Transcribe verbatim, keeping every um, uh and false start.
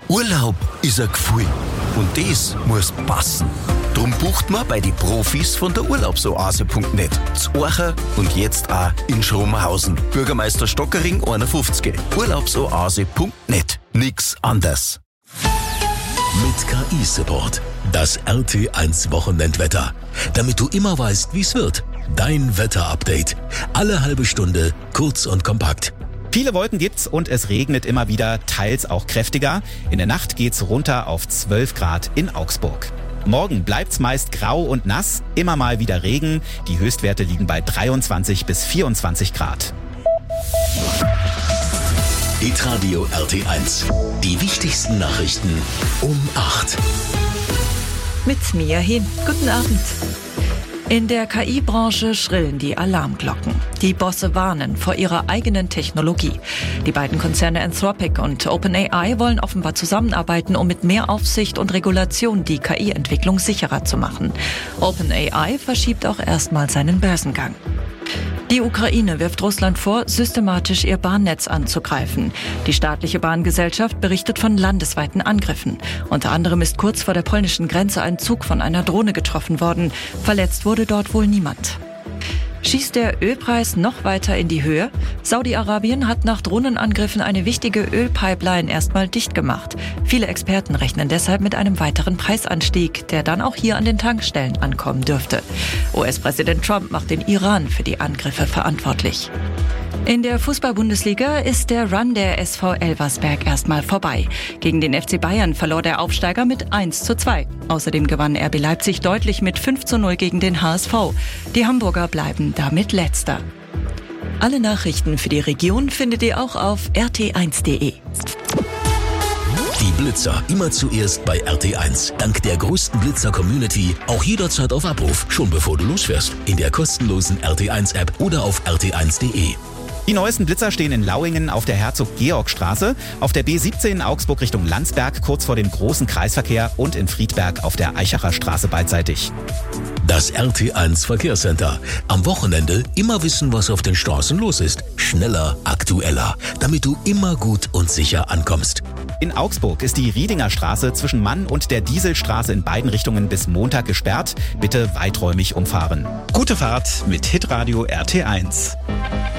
Urlaub ist ein Gefühl und das muss passen. Drum bucht man bei den Profis von der Urlaubsoase punkt net. Z Orcha und jetzt auch in Schromenhausen. Bürgermeister Stockering einundfünfzig. Urlaubsoase punkt net. Nix anders. Mit K I-Support. Das R T eins Wochenendwetter. Damit du immer weißt, wie es wird. Dein Wetterupdate. Alle halbe Stunde, kurz und kompakt. Viele Wolken gibt's und es regnet immer wieder, teils auch kräftiger. In der Nacht geht's runter auf zwölf Grad in Augsburg. Morgen bleibt's meist grau und nass, immer mal wieder Regen. Die Höchstwerte liegen bei dreiundzwanzig bis vierundzwanzig Grad. Hitradio R T eins. Die wichtigsten Nachrichten um acht. Mit Mia Hin. Guten Abend. In der K I-Branche schrillen die Alarmglocken. Die Bosse warnen vor ihrer eigenen Technologie. Die beiden Konzerne Anthropic und OpenAI wollen offenbar zusammenarbeiten, um mit mehr Aufsicht und Regulation die K I-Entwicklung sicherer zu machen. OpenAI verschiebt auch erstmal seinen Börsengang. Die Ukraine wirft Russland vor, systematisch ihr Bahnnetz anzugreifen. Die staatliche Bahngesellschaft berichtet von landesweiten Angriffen. Unter anderem ist kurz vor der polnischen Grenze ein Zug von einer Drohne getroffen worden. Verletzt wurde dort wohl niemand. Schießt der Ölpreis noch weiter in die Höhe? Saudi-Arabien hat nach Drohnenangriffen eine wichtige Ölpipeline erstmal dicht gemacht. Viele Experten rechnen deshalb mit einem weiteren Preisanstieg, der dann auch hier an den Tankstellen ankommen dürfte. U S-Präsident Trump macht den Iran für die Angriffe verantwortlich. In der Fußball-Bundesliga ist der Run der S V Elversberg erstmal vorbei. Gegen den F C Bayern verlor der Aufsteiger mit eins zu zwei. Außerdem gewann R B Leipzig deutlich mit fünf zu null gegen den H S V. Die Hamburger bleiben damit Letzter. Alle Nachrichten für die Region findet ihr auch auf r t eins punkt d e. Die Blitzer immer zuerst bei R T eins. Dank der größten Blitzer-Community auch jederzeit auf Abruf, schon bevor du losfährst. In der kostenlosen R T eins App oder auf r t eins punkt d e. Die neuesten Blitzer stehen in Lauingen auf der Herzog-Georg-Straße, auf der B siebzehn Augsburg Richtung Landsberg kurz vor dem großen Kreisverkehr und in Friedberg auf der Eichacher Straße beidseitig. Das R T eins Verkehrscenter. Am Wochenende immer wissen, was auf den Straßen los ist. Schneller, aktueller, damit du immer gut und sicher ankommst. In Augsburg ist die Riedinger Straße zwischen Mann und der Dieselstraße in beiden Richtungen bis Montag gesperrt. Bitte weiträumig umfahren. Gute Fahrt mit Hitradio R T eins.